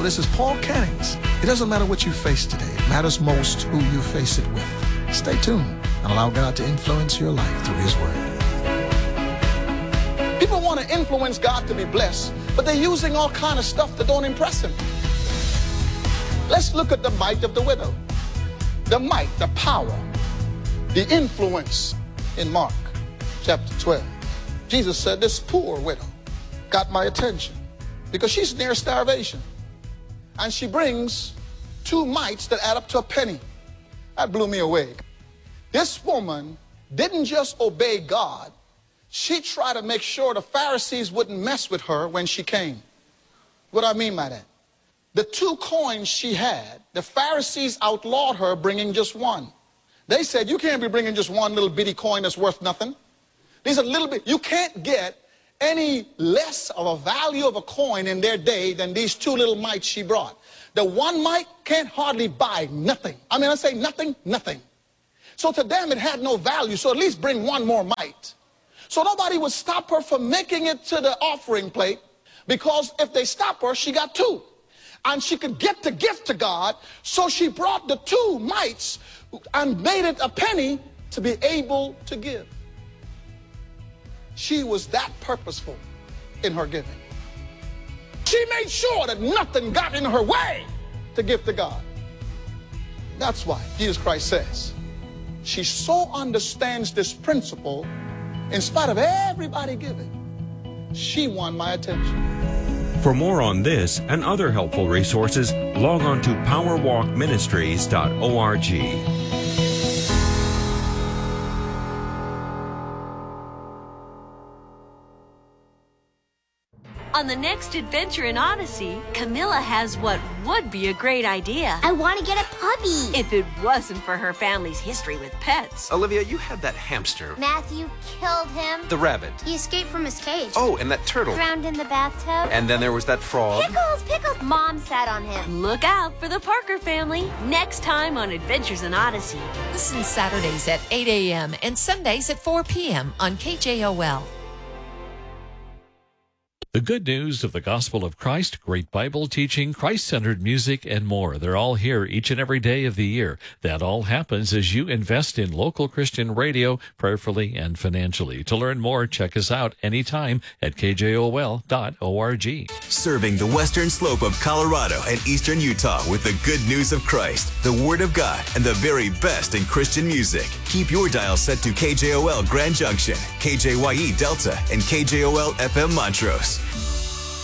this is Paul Cannings. It doesn't matter what you face today. It matters most who you face it with. Stay tuned and allow God to influence your life through His Word. People want to influence God to be blessed, but they're using all kind of stuff that don't impress Him. Let's look at the mite of the widow. The might, the power, the influence in Mark chapter 12. Jesus said, this poor widow got my attention because she's near starvation. And she brings 2 mites that add up to a penny. That blew me away. This woman didn't just obey God. She tried to make sure the Pharisees wouldn't mess with her when she came. What do I mean by that? The 2 coins she had, the Pharisees outlawed her bringing just 1. They said, you can't be bringing just 1 little bitty coin that's worth nothing. These are little bit, you can't get any less of a value of a coin in their day than these 2 little mites she brought. The 1 mite can't hardly buy nothing. I mean, I say nothing, nothing. So to them it had no value, so at least bring 1 more mite. So nobody would stop her from making it to the offering plate, because if they stop her, she got 2. And she could get the gift to God, so she brought the 2 mites and made it a penny to be able to give. She was that purposeful in her giving. She made sure that nothing got in her way to give to God. That's why Jesus Christ says, she so understands this principle, in spite of everybody giving, she won my attention. For more on this and other helpful resources, log on to powerwalkministries.org. On the next adventure in Odyssey, Camilla has what would be a great idea. I want to get a puppy. If it wasn't for her family's history with pets. Olivia, you had that hamster. Matthew killed him. The rabbit. He escaped from his cage. Oh, and that turtle. Drowned in the bathtub. And then there was that frog. Pickles, Pickles. Mom sat on him. Look out for the Parker family next time on Adventures in Odyssey. Listen Saturdays at 8 a.m. and Sundays at 4 p.m. on KJOL. The good news of the gospel of Christ, great Bible teaching, Christ-centered music, and more. They're all here each and every day of the year. That all happens as you invest in local Christian radio, prayerfully and financially. To learn more, check us out anytime at kjol.org. Serving the western slope of Colorado and eastern Utah with the good news of Christ, the Word of God, and the very best in Christian music. Keep your dial set to KJOL Grand Junction, KJYE Delta, and KJOL FM Montrose.